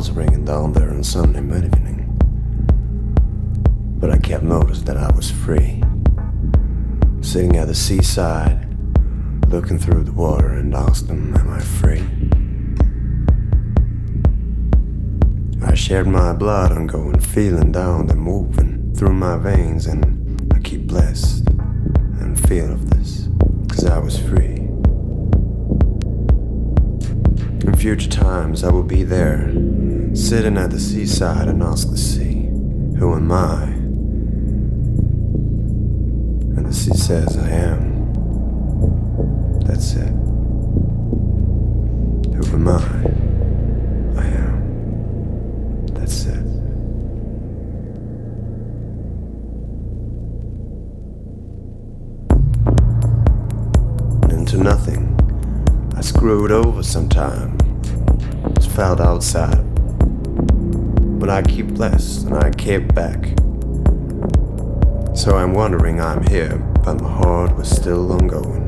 bells ringing down there on Sunday evening. But I kept notice that I was free, sitting at the seaside, looking through the water and asked them, am I free? I shared my blood on going, feeling down and moving through my veins, and I keep blessed and feel of this, 'cause I was free. In future times I will be there, sitting at the seaside and ask the sea, who am I? And the sea says, I am. That's it. Who am I? I am. That's it. Into nothing. I screwed over sometime. Just felt outside. But I keep blessed and I kept back. So I'm wondering I'm here, but my heart was still ongoing.